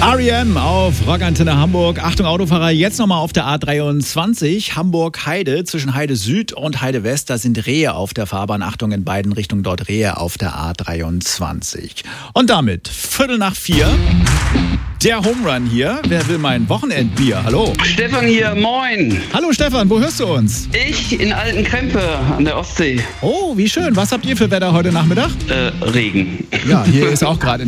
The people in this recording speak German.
R.E.M. auf Rockantenne Hamburg. Achtung Autofahrer, jetzt nochmal auf der A23 Hamburg-Heide. Zwischen Heide Süd und Heide West, da sind Rehe auf der Fahrbahn. Achtung, in beiden Richtungen dort Rehe auf der A23. Und damit 3:45. Der Home Run hier. Wer will mein Wochenendbier? Hallo. Stefan hier, moin. Hallo Stefan, wo hörst du uns? Ich in Altenkrempe an der Ostsee. Oh, wie schön. Was habt ihr für Wetter heute Nachmittag? Regen. Ja, hier ist auch gerade